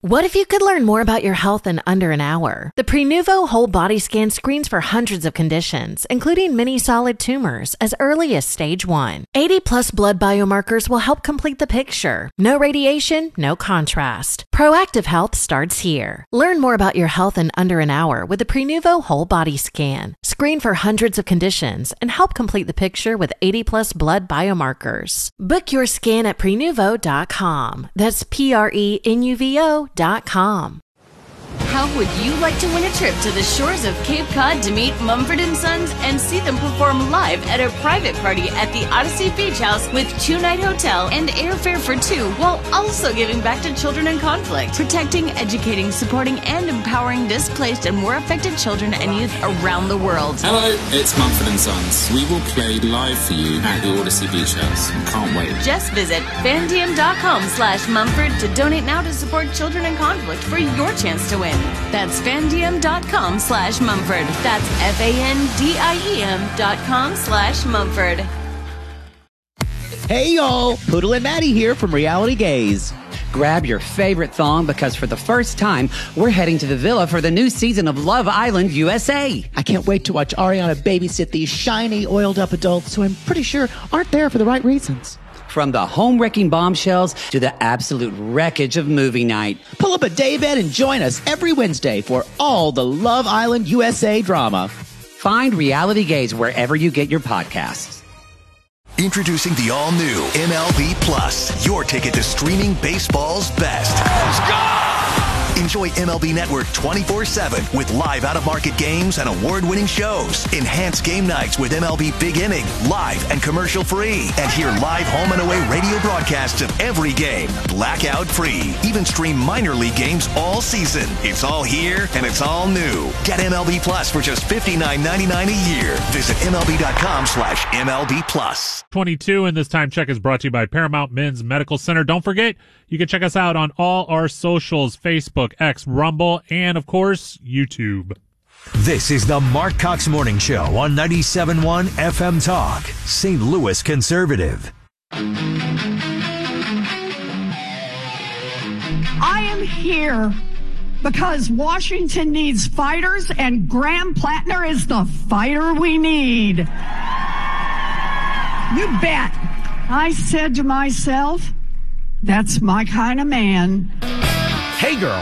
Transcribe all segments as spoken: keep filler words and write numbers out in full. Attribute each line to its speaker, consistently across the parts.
Speaker 1: What if you could learn more about your health in under an hour? The Prenuvo Whole Body Scan screens for hundreds of conditions, including many solid tumors, as early as stage one. eighty plus blood biomarkers will help complete the picture. No radiation, no contrast. Proactive health starts here. Learn more about your health in under an hour with the Prenuvo Whole Body Scan. Screen for hundreds of conditions and help complete the picture with eighty plus blood biomarkers. Book your scan at prenuvo dot com. That's P R E N U V O dot com.
Speaker 2: How would you like to win a trip to the shores of Cape Cod to meet Mumford and Sons and see them perform live at a private party at the Odyssey Beach House with two-night hotel and airfare for two, while also giving back to children in conflict, protecting, educating, supporting, and empowering displaced and war affected children and youth around the world?
Speaker 3: Hello, it's Mumford and Sons. We will play live for you at the Odyssey Beach House. Can't wait.
Speaker 2: Just visit fandm dot com slash Mumford to donate now to support children in conflict for your chance to win. That's fandm dot com slash Mumford. That's F A N D I E M dot com slash Mumford.
Speaker 4: Hey y'all, Poodle and Maddie here from Reality Gaze.
Speaker 5: Grab your favorite thong because for the first time, we're heading to the villa for the new season of Love Island U S A.
Speaker 4: I can't wait to watch Ariana babysit these shiny, oiled-up adults who I'm pretty sure aren't there for the right reasons.
Speaker 5: From the home-wrecking bombshells to the absolute wreckage of movie night.
Speaker 4: Pull up a daybed and join us every Wednesday for all the Love Island U S A drama.
Speaker 5: Find Reality Gaze wherever you get your podcasts.
Speaker 6: Introducing the all-new M L B Plus, your ticket to streaming baseball's best. Let's go! Enjoy M L B Network twenty-four seven with live out-of-market games and award-winning shows. Enhance game nights with M L B Big Inning, live and commercial-free. And hear live home and away radio broadcasts of every game, blackout-free. Even stream minor league games all season. It's all here and it's all new. Get M L B Plus for just fifty-nine ninety-nine a year. Visit M L B dot com slash M L B Plus.
Speaker 7: twenty-two, and this time check is brought to you by Paramount Men's Medical Center. Don't forget, you can check us out on all our socials, Facebook, X, Rumble, and, of course, YouTube.
Speaker 8: This is the Mark Cox Morning Show on ninety-seven point one F M Talk, Saint Louis Conservative.
Speaker 9: I am here because Washington needs fighters, and Graham Plattner is the fighter we need. You bet. I said to myself, that's my kind of man.
Speaker 10: Hey, girl.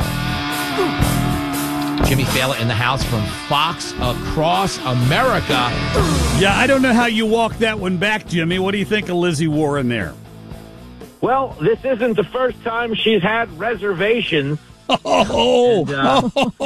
Speaker 10: Jimmy Fallon in the house from Fox Across America.
Speaker 11: Yeah, I don't know how you walk that one back, Jimmy. What do you think of Lizzie Warren there?
Speaker 12: Well, this isn't the first time she's had reservations.
Speaker 11: Oh,
Speaker 12: and, uh,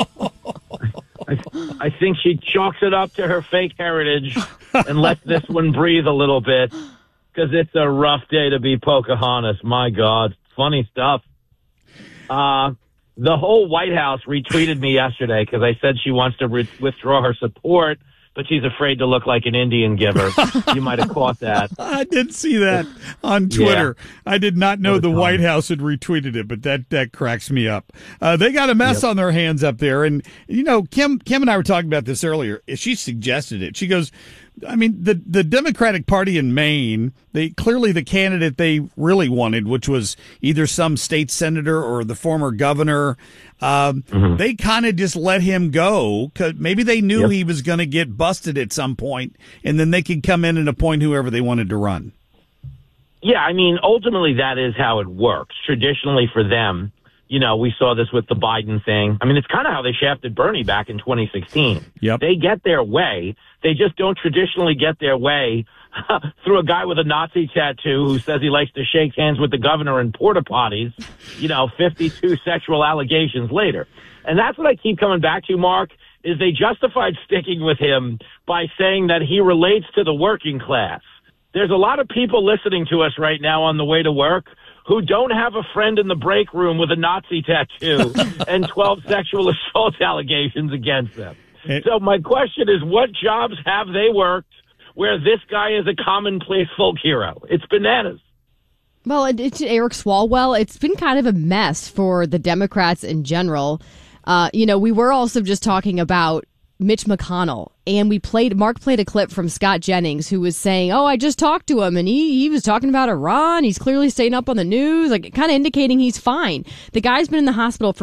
Speaker 12: I, I think she chalks it up to her fake heritage and lets this one breathe a little bit because it's a rough day to be Pocahontas. My God, funny stuff. Uh, the whole White House retweeted me yesterday because I said she wants to re- withdraw her support, but she's afraid to look like an Indian giver. You might have caught that.
Speaker 11: I did see that on Twitter. Yeah. I did not know the White House had retweeted it, but that, that cracks me up. Uh, they got a mess yep. on their hands up there. And, you know, Kim, Kim and I were talking about this earlier. She suggested it. She goes, I mean, the, the Democratic Party in Maine, they clearly the candidate they really wanted, which was either some state senator or the former governor, um, mm-hmm. they kind of just let him go. Cause maybe they knew yep. he was going to get busted at some point, and then they could come in and appoint whoever they wanted to run.
Speaker 12: Yeah, I mean, ultimately that is how it works. Traditionally for them, you know, we saw this with the Biden thing. I mean, it's kind of how they shafted Bernie back in twenty sixteen.
Speaker 11: Yep.
Speaker 12: They get their way. They just don't traditionally get their way through a guy with a Nazi tattoo who says he likes to shake hands with the governor in porta potties, you know, fifty-two sexual allegations later. And that's what I keep coming back to, Mark, is they justified sticking with him by saying that he relates to the working class. There's a lot of people listening to us right now on the way to work who don't have a friend in the break room with a Nazi tattoo and twelve sexual assault allegations against them. So my question is, what jobs have they worked where this guy is a commonplace folk hero? It's bananas.
Speaker 13: Well, it, it's Eric Swalwell. It's been kind of a mess for the Democrats in general. Uh, you know, we were also just talking about Mitch McConnell, and we played, Mark played a clip from Scott Jennings, who was saying, oh, I just talked to him, and he, he was talking about Iran. He's clearly staying up on the news, like kind of indicating he's fine. The guy's been in the hospital for